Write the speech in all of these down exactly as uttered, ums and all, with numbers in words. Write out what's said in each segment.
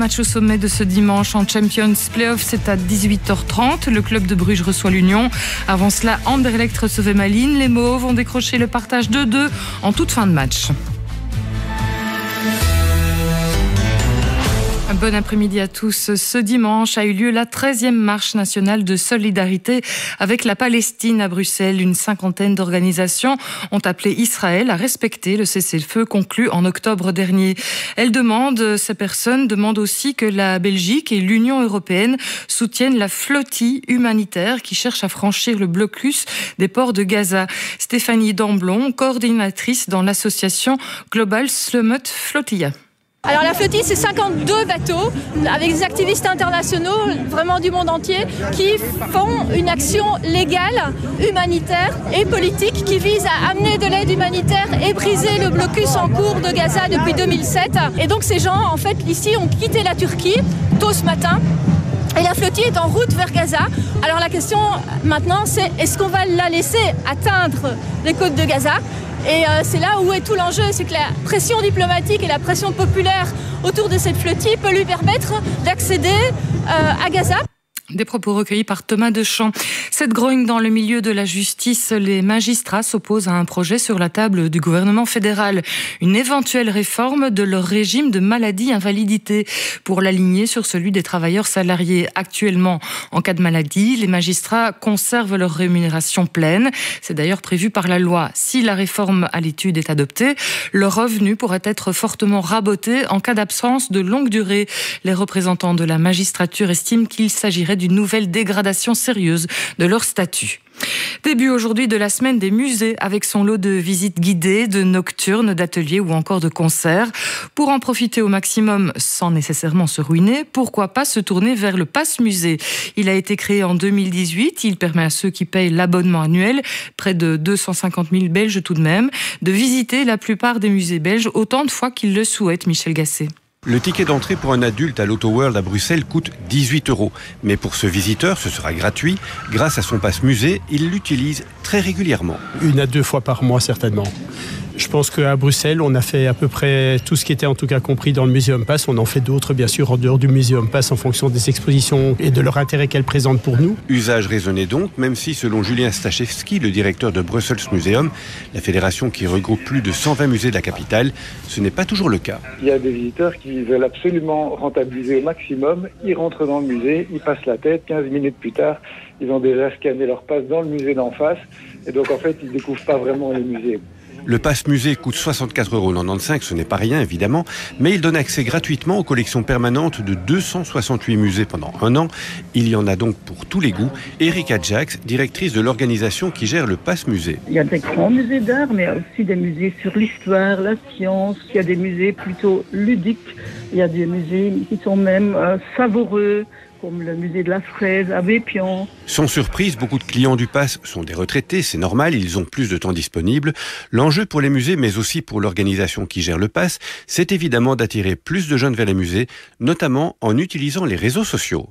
match au sommet de ce dimanche en Champions Playoff, c'est à dix-huit heures trente. Le club de Bruges reçoit l'Union. Avant cela, Anderlecht recevait Malines. Les Mauves ont décroché le partage deux deux en toute fin de match. Bon après-midi à tous. Ce dimanche a eu lieu la treizième marche nationale de solidarité avec la Palestine à Bruxelles. Une cinquantaine d'organisations ont appelé Israël à respecter le cessez-le-feu conclu en octobre dernier. Elles demandent, ces personnes demandent aussi que la Belgique et l'Union européenne soutiennent la flottille humanitaire qui cherche à franchir le blocus des ports de Gaza. Stéphanie Damblon, coordinatrice dans l'association Global Slumut Flotilla. Alors la flottille, c'est cinquante-deux bateaux avec des activistes internationaux, vraiment du monde entier, qui font une action légale, humanitaire et politique qui vise à amener de l'aide humanitaire et briser le blocus en cours de Gaza depuis deux mille sept. Et donc ces gens, en fait, ici, ont quitté la Turquie tôt ce matin. Et la flottille est en route vers Gaza. Alors la question maintenant, c'est est-ce qu'on va la laisser atteindre les côtes de Gaza ? Et euh, c'est là où est tout l'enjeu, c'est que la pression diplomatique et la pression populaire autour de cette flottille peut lui permettre d'accéder euh, à Gaza. Des propos recueillis par Thomas Deschamps. Cette grogne dans le milieu de la justice, les magistrats s'opposent à un projet sur la table du gouvernement fédéral. Une éventuelle réforme de leur régime de maladie-invalidité pour l'aligner sur celui des travailleurs salariés. Actuellement, en cas de maladie, les magistrats conservent leur rémunération pleine. C'est d'ailleurs prévu par la loi. Si la réforme à l'étude est adoptée, leur revenu pourrait être fortement raboté en cas d'absence de longue durée. Les représentants de la magistrature estiment qu'il s'agirait d'une nouvelle dégradation sérieuse de leur statut. Début aujourd'hui de la semaine des musées avec son lot de visites guidées, de nocturnes, d'ateliers ou encore de concerts. Pour en profiter au maximum sans nécessairement se ruiner, pourquoi pas se tourner vers le Pass Musée. Il a été créé en deux mille dix-huit. Il permet à ceux qui payent l'abonnement annuel, près de deux cent cinquante mille Belges tout de même, de visiter la plupart des musées belges autant de fois qu'ils le souhaitent. Michel Gasset. Le ticket d'entrée pour un adulte à l'Auto World à Bruxelles coûte dix-huit euros. Mais pour ce visiteur, ce sera gratuit. Grâce à son passe musée, il l'utilise très régulièrement. Une à deux fois par mois, certainement. Je pense qu'à Bruxelles, on a fait à peu près tout ce qui était en tout cas compris dans le Museum Pass. On en fait d'autres, bien sûr, en dehors du Museum Pass, en fonction des expositions et de leur intérêt qu'elles présentent pour nous. Usage raisonné donc, même si, selon Julien Stachewski, le directeur de Brussels Museum, la fédération qui regroupe plus de cent vingt musées de la capitale, ce n'est pas toujours le cas. Il y a des visiteurs qui veulent absolument rentabiliser au maximum. Ils rentrent dans le musée, ils passent la tête, quinze minutes plus tard, ils ont déjà scanné leur passe dans le musée d'en face. Et donc, en fait, ils ne découvrent pas vraiment les musées. Le pass musée coûte soixante-quatre euros quatre-vingt-quinze, ce n'est pas rien évidemment, mais il donne accès gratuitement aux collections permanentes de deux cent soixante-huit musées pendant un an. Il y en a donc pour tous les goûts. Erika Jax, directrice de l'organisation qui gère le pass musée. Il y a des grands musées d'art, mais il y a aussi des musées sur l'histoire, la science. Il y a des musées plutôt ludiques. Il y a des musées qui sont même euh, savoureux, comme le musée de la fraise à Vépian. Sans surprise, beaucoup de clients du Pass sont des retraités, c'est normal, ils ont plus de temps disponible. L'enjeu pour les musées, mais aussi pour l'organisation qui gère le Pass, c'est évidemment d'attirer plus de jeunes vers les musées, notamment en utilisant les réseaux sociaux.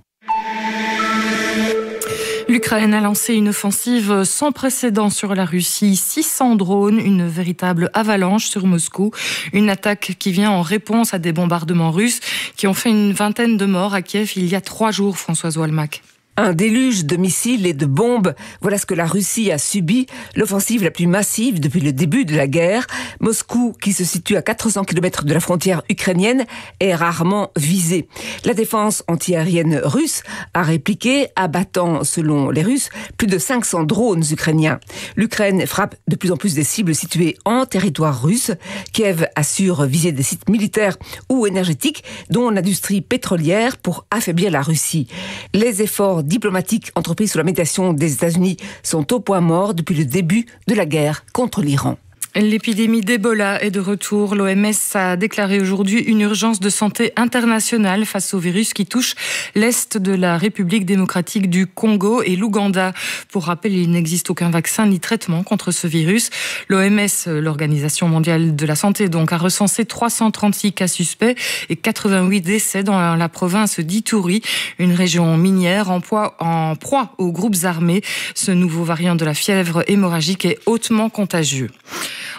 L'Ukraine a lancé une offensive sans précédent sur la Russie. six cents drones, une véritable avalanche sur Moscou. Une attaque qui vient en réponse à des bombardements russes qui ont fait une vingtaine de morts à Kiev il y a trois jours, Françoise Walmack. Un déluge de missiles et de bombes, voilà ce que la Russie a subi, l'offensive la plus massive depuis le début de la guerre. Moscou, qui se situe à quatre cents kilomètres de la frontière ukrainienne, est rarement visée. La défense antiaérienne russe a répliqué, abattant, selon les Russes, plus de cinq cents drones ukrainiens. L'Ukraine frappe de plus en plus des cibles situées en territoire russe. Kiev assure viser des sites militaires ou énergétiques, dont l'industrie pétrolière, pour affaiblir la Russie. Les efforts diplomatiques entrepris sous la médiation des États-Unis sont au point mort depuis le début de la guerre contre l'Iran. L'épidémie d'Ebola est de retour. L'O M S a déclaré aujourd'hui une urgence de santé internationale face au virus qui touche l'Est de la République démocratique du Congo et l'Ouganda. Pour rappel, il n'existe aucun vaccin ni traitement contre ce virus. L'O M S, l'Organisation mondiale de la santé, donc, a recensé trois cent trente-six cas suspects et quatre-vingt-huit décès dans la province d'Ituri, une région minière en proie, en proie aux groupes armés. Ce nouveau variant de la fièvre hémorragique est hautement contagieux.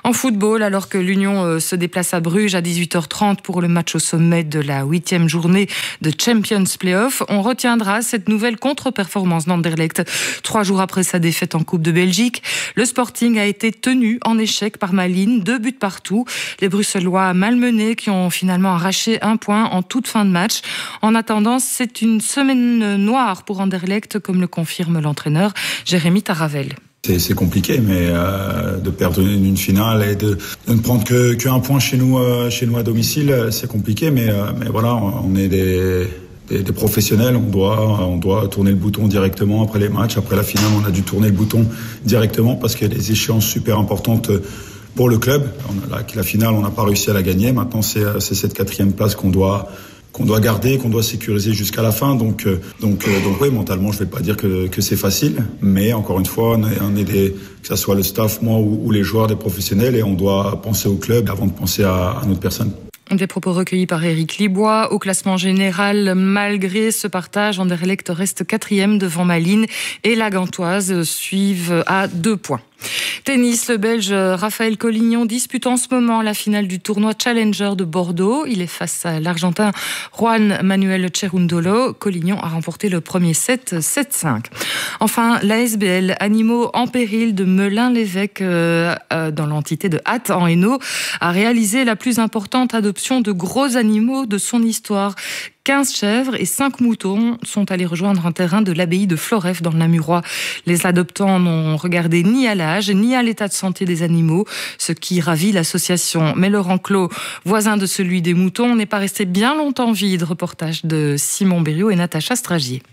En football, alors que l'Union se déplace à Bruges à dix-huit heures trente pour le match au sommet de la huitième journée de Champions Playoff, on retiendra cette nouvelle contre-performance d'Anderlecht. Trois jours après sa défaite en Coupe de Belgique, le Sporting a été tenu en échec par Malines, deux buts partout. Les Bruxellois malmenés qui ont finalement arraché un point en toute fin de match. En attendant, c'est une semaine noire pour Anderlecht, comme le confirme l'entraîneur Jérémy Taravel. C'est, c'est compliqué, mais euh, de perdre une, une finale et de, de ne prendre que qu'un point chez nous, euh, chez nous à domicile, c'est compliqué. Mais, euh, mais voilà, on est des, des, des professionnels. On doit, on doit tourner le bouton directement après les matchs. Après la finale, on a dû tourner le bouton directement parce qu'il y a des échéances super importantes pour le club. On a, la, la finale, on n'a pas réussi à la gagner. Maintenant, c'est, c'est cette quatrième place qu'on doit. qu'on doit garder, qu'on doit sécuriser jusqu'à la fin. Donc, donc, donc oui, mentalement, je vais pas dire que, que c'est facile, mais encore une fois, on est, on est des, que ça soit le staff, moi ou, ou les joueurs, des professionnels, et on doit penser au club avant de penser à, à notre personne. Des propos recueillis par Éric Libois. Au classement général, malgré ce partage, Anderlecht reste quatrième devant Malines et la Gantoise suivent à deux points. Tennis, le Belge Raphaël Collignon dispute en ce moment la finale du tournoi Challenger de Bordeaux. Il est face à l'Argentin Juan Manuel Cerundolo. Collignon a remporté le premier set sept cinq. Enfin, l'A S B L, Animaux en péril de Melun-l'Évêque euh, euh, dans l'entité de Hatt en Hainaut, a réalisé la plus importante adoption de gros animaux de son histoire. quinze chèvres et cinq moutons sont allés rejoindre un terrain de l'abbaye de Floreffe dans le Namurois. Les adoptants n'ont regardé ni à l'âge ni à l'état de santé des animaux, ce qui ravit l'association. Mais leur enclos, voisin de celui des moutons, n'est pas resté bien longtemps vide. Reportage de Simon Berriot et Natacha Stragier.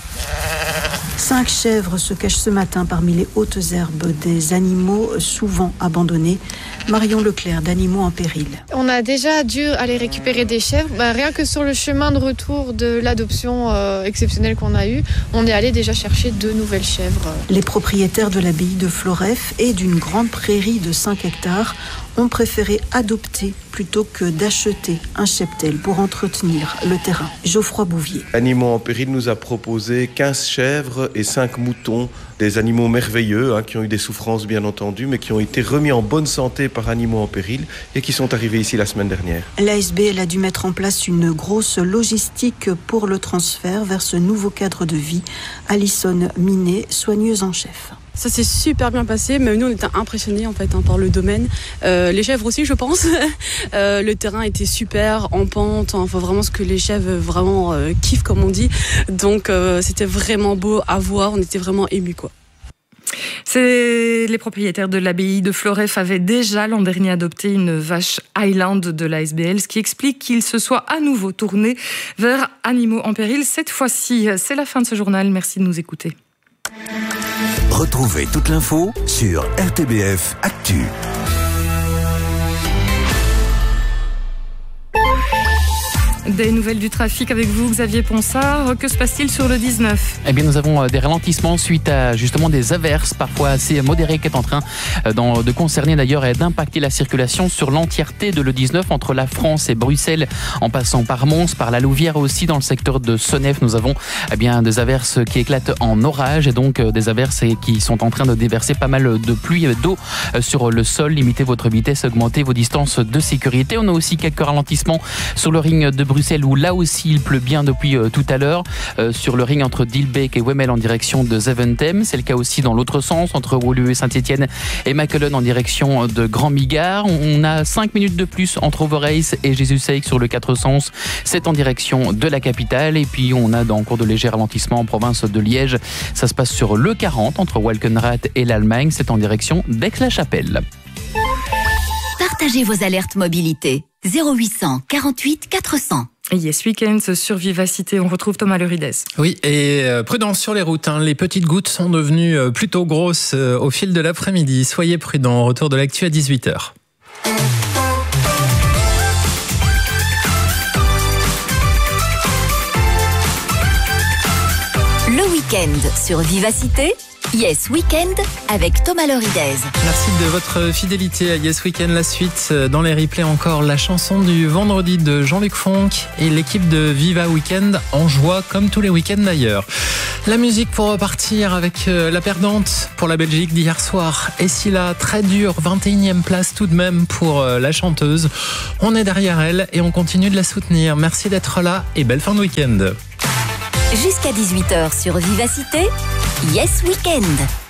Cinq chèvres se cachent ce matin parmi les hautes herbes des animaux souvent abandonnés. Marion Leclerc d'Animaux en péril. On a déjà dû aller récupérer des chèvres. Bah, rien que sur le chemin de retour de l'adoption euh, exceptionnelle qu'on a eue, on est allé déjà chercher deux nouvelles chèvres. Les propriétaires de l'abbaye de Floreffe et d'une grande prairie de cinq hectares ont préféré adopter plutôt que d'acheter un cheptel pour entretenir le terrain. Geoffroy Bouvier. Animaux en péril nous a proposé quinze chèvres et cinq moutons, des animaux merveilleux hein, qui ont eu des souffrances bien entendu, mais qui ont été remis en bonne santé par Animaux en péril et qui sont arrivés ici la semaine dernière. L'A S B L a dû mettre en place une grosse logistique pour le transfert vers ce nouveau cadre de vie. Alison Minet, soigneuse en chef. Ça s'est super bien passé, mais nous on était impressionnés en fait hein, par le domaine. Euh, les chèvres aussi je pense. euh, le terrain était super, en pente, enfin vraiment ce que les chèvres vraiment euh, kiffent comme on dit. Donc euh, c'était vraiment beau à voir, on était vraiment émus quoi. C'est les propriétaires de l'abbaye de Floreffe avaient déjà l'an dernier adopté une vache Highland de l'A S B L, ce qui explique qu'ils se soient à nouveau tournés vers Animaux en péril. Cette fois-ci, c'est la fin de ce journal. Merci de nous écouter. Retrouvez toute l'info sur R T B F Actu. Des nouvelles du trafic avec vous, Xavier Ponsard. Que se passe-t-il sur le dix-neuf ? Eh bien, nous avons des ralentissements suite à justement des averses, parfois assez modérées, qui est en train de concerner d'ailleurs et d'impacter la circulation sur l'entièreté de l'E dix-neuf entre la France et Bruxelles, en passant par Mons, par la Louvière aussi. Dans le secteur de Senef, nous avons eh bien des averses qui éclatent en orage et donc des averses qui sont en train de déverser pas mal de pluie et d'eau sur le sol. Limitez votre vitesse, augmentez vos distances de sécurité. On a aussi quelques ralentissements sur le ring de Bruxelles où là aussi il pleut bien depuis euh, tout à l'heure euh, sur le ring entre Dilbeek et Wemmel en direction de Zeventem. C'est le cas aussi dans l'autre sens entre Woluwe Saint-Étienne et Machelen en direction de Grand Migard. On a cinq minutes de plus entre Overijse et Jésus-Seik sur le quatre sens. C'est en direction de la capitale. Et puis on a dans cours de léger ralentissement en province de Liège. Ça se passe sur le quarante entre Walkenrath et l'Allemagne. C'est en direction d'Aix-la-Chapelle. Partagez vos alertes mobilité. zéro huit cent quarante-huit quatre cents. Yes Weekend sur Vivacité, on retrouve Thomas Lerides. Oui, et euh, prudence sur les routes. Hein. Les petites gouttes sont devenues euh, plutôt grosses euh, au fil de l'après-midi. Soyez prudents. Retour de l'actu à dix-huit heures. Le week-end sur Vivacité, Yes Weekend avec Thomas Loridez. Merci de votre fidélité à Yes Weekend. La suite, dans les replays encore, la chanson du vendredi de Jean-Luc Fonck et l'équipe de Viva Weekend en joie comme tous les week-ends d'ailleurs. La musique pour repartir avec la perdante pour la Belgique d'hier soir. Et si la très dure vingt et unième place tout de même pour la chanteuse, on est derrière elle et on continue de la soutenir. Merci d'être là et belle fin de week-end. Jusqu'à dix-huit heures sur Vivacité, Yes Weekend.